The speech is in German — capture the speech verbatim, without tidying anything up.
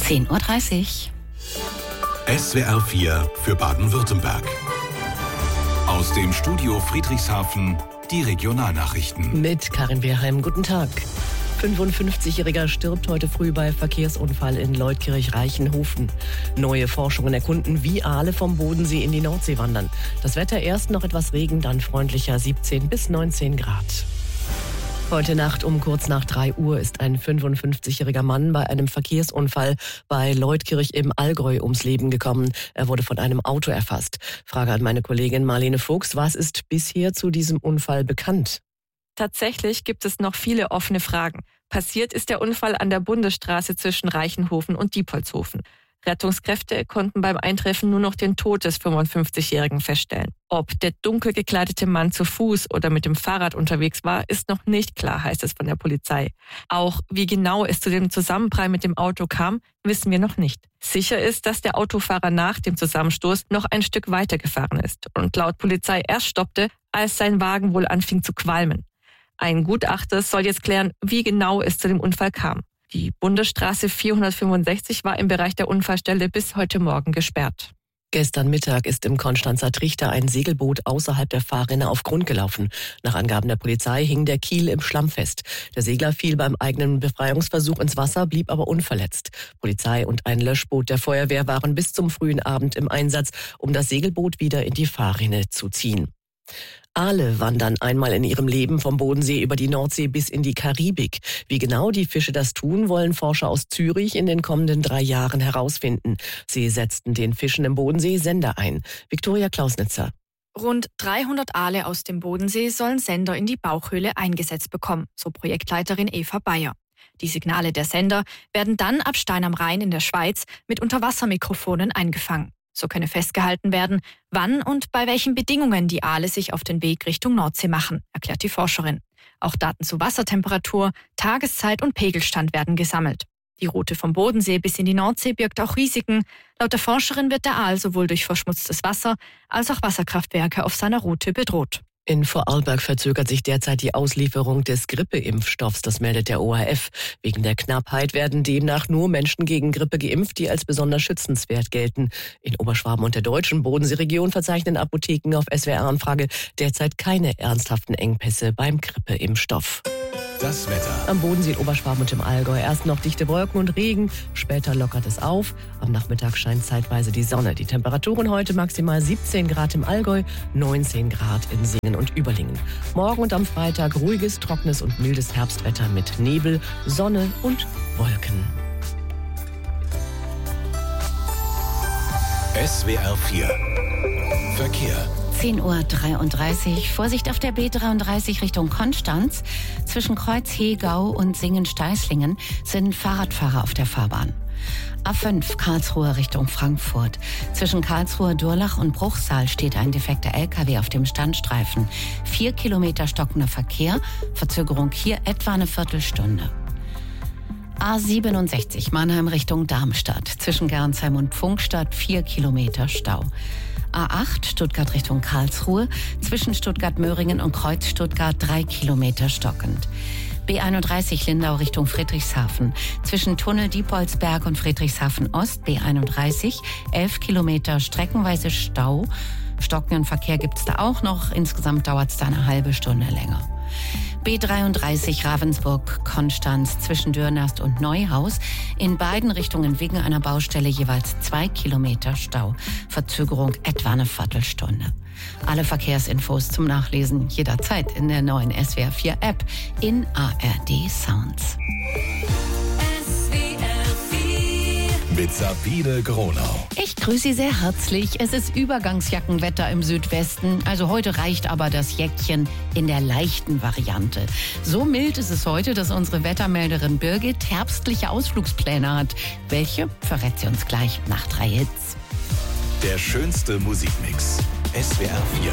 zehn Uhr dreißig. S W R vier für Baden-Württemberg. Aus dem Studio Friedrichshafen die Regionalnachrichten. Mit Karin Beerheim, guten Tag. fünfundfünfzigjähriger stirbt heute früh bei Verkehrsunfall in Leutkirch-Reichenhofen. Neue Forschungen erkunden, wie Aale vom Bodensee in die Nordsee wandern. Das Wetter erst noch etwas Regen, dann freundlicher siebzehn bis neunzehn Grad. Heute Nacht um kurz nach drei Uhr ist ein fünfundfünfzigjähriger Mann bei einem Verkehrsunfall bei Leutkirch im Allgäu ums Leben gekommen. Er wurde von einem Auto erfasst. Frage an meine Kollegin Marlene Fuchs. Was ist bisher zu diesem Unfall bekannt? Tatsächlich gibt es noch viele offene Fragen. Passiert ist der Unfall an der Bundesstraße zwischen Reichenhofen und Diepholzhofen. Rettungskräfte konnten beim Eintreffen nur noch den Tod des fünfundfünfzigjährigen feststellen. Ob der dunkel gekleidete Mann zu Fuß oder mit dem Fahrrad unterwegs war, ist noch nicht klar, heißt es von der Polizei. Auch wie genau es zu dem Zusammenprall mit dem Auto kam, wissen wir noch nicht. Sicher ist, dass der Autofahrer nach dem Zusammenstoß noch ein Stück weiter gefahren ist und laut Polizei erst stoppte, als sein Wagen wohl anfing zu qualmen. Ein Gutachter soll jetzt klären, wie genau es zu dem Unfall kam. Die Bundesstraße vierhundertfünfundsechzig war im Bereich der Unfallstelle bis heute Morgen gesperrt. Gestern Mittag ist im Konstanzer Trichter ein Segelboot außerhalb der Fahrrinne auf Grund gelaufen. Nach Angaben der Polizei hing der Kiel im Schlamm fest. Der Segler fiel beim eigenen Befreiungsversuch ins Wasser, blieb aber unverletzt. Polizei und ein Löschboot der Feuerwehr waren bis zum frühen Abend im Einsatz, um das Segelboot wieder in die Fahrrinne zu ziehen. Aale wandern einmal in ihrem Leben vom Bodensee über die Nordsee bis in die Karibik. Wie genau die Fische das tun, wollen Forscher aus Zürich in den kommenden drei Jahren herausfinden. Sie setzten den Fischen im Bodensee Sender ein. Viktoria Klausnitzer. Rund dreihundert Aale aus dem Bodensee sollen Sender in die Bauchhöhle eingesetzt bekommen, so Projektleiterin Eva Bayer. Die Signale der Sender werden dann ab Stein am Rhein in der Schweiz mit Unterwassermikrofonen eingefangen. So könne festgehalten werden, wann und bei welchen Bedingungen die Aale sich auf den Weg Richtung Nordsee machen, erklärt die Forscherin. Auch Daten zu Wassertemperatur, Tageszeit und Pegelstand werden gesammelt. Die Route vom Bodensee bis in die Nordsee birgt auch Risiken. Laut der Forscherin wird der Aal sowohl durch verschmutztes Wasser als auch Wasserkraftwerke auf seiner Route bedroht. In Vorarlberg verzögert sich derzeit die Auslieferung des Grippeimpfstoffs, das meldet der O R F. Wegen der Knappheit werden demnach nur Menschen gegen Grippe geimpft, die als besonders schützenswert gelten. In Oberschwaben und der deutschen Bodenseeregion verzeichnen Apotheken auf S W R-Anfrage derzeit keine ernsthaften Engpässe beim Grippeimpfstoff. Das Wetter. Am Bodensee in Oberschwaben und im Allgäu erst noch dichte Wolken und Regen, später lockert es auf. Am Nachmittag scheint zeitweise die Sonne. Die Temperaturen heute maximal siebzehn Grad im Allgäu, neunzehn Grad in Singen und Überlingen. Morgen und am Freitag ruhiges, trockenes und mildes Herbstwetter mit Nebel, Sonne und Wolken. S W R vier Verkehr. zehn Uhr dreiunddreißig. Vorsicht auf der B dreiunddreißig Richtung Konstanz. Zwischen Kreuz-Hegau und Singen-Steißlingen sind Fahrradfahrer auf der Fahrbahn. A fünf Karlsruhe Richtung Frankfurt. Zwischen Karlsruhe, Durlach und Bruchsal steht ein defekter L K W auf dem Standstreifen. Vier Kilometer stockender Verkehr. Verzögerung hier etwa eine Viertelstunde. A siebenundsechzig Mannheim Richtung Darmstadt. Zwischen Gernsheim und Pfungstadt vier Kilometer Stau. A acht Stuttgart Richtung Karlsruhe, zwischen Stuttgart-Möhringen und Kreuz Stuttgart drei Kilometer stockend. B einunddreißig Lindau Richtung Friedrichshafen, zwischen Tunnel Diepolsberg und Friedrichshafen Ost B einunddreißig, elf Kilometer streckenweise Stau. Stockenden Verkehr gibt es da auch noch, insgesamt dauert es da eine halbe Stunde länger. B dreiunddreißig Ravensburg-Konstanz zwischen Dürnast und Neuhaus. In beiden Richtungen wegen einer Baustelle jeweils zwei Kilometer Stau. Verzögerung etwa eine Viertelstunde. Alle Verkehrsinfos zum Nachlesen jederzeit in der neuen S W R vier App in A R D Sounds. Mit Sabine Gronau. Ich grüße Sie sehr herzlich. Es ist Übergangsjackenwetter im Südwesten. Also heute reicht aber das Jäckchen in der leichten Variante. So mild ist es heute, dass unsere Wettermelderin Birgit herbstliche Ausflugspläne hat. Welche verrät sie uns gleich nach drei Hits. Der schönste Musikmix. S W R vier.